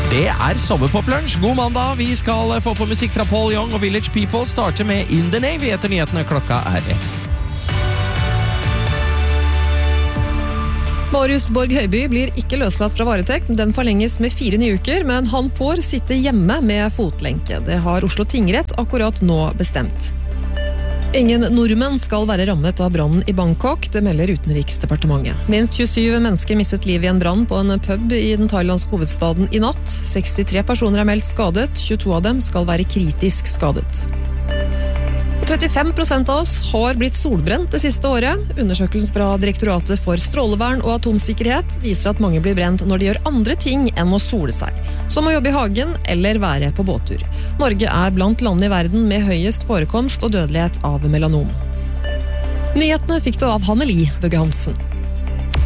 Det sommerpoplunsj. God mandag. Vi skal få på musikk fra Paul Young og Village People. Starter med In the Navy etter nyhetene. Klokka 1. Marius Borg Høiby blir ikke løslatt fra varetekt. Den forlenges med 4 nye uker, men han får sitte hjemme med fotlenke. Det har Oslo tingrett akkurat nå bestemt. Ingen nordmenn skal være rammet av brannen i Bangkok, det melder Utenriksdepartementet. Minst 27 mennesker mistet livet i en brann på en pub i den thailandske hovedstaden i natt. 63 personer er meldt skadet, 22 av dem skal være kritisk skadet. 35% av oss har blitt solbrent det siste året. Undersøkelsen fra Direktoratet for strålevern og atomsikkerhet viser at mange blir brent når de gjør andre ting enn å sole seg, som å jobbe i hagen eller være på båttur. Norge er blant landene i verden med høyest forekomst og dødelighet av melanom. Nyhetene fikk du av Hanneli Bøgge Hansen.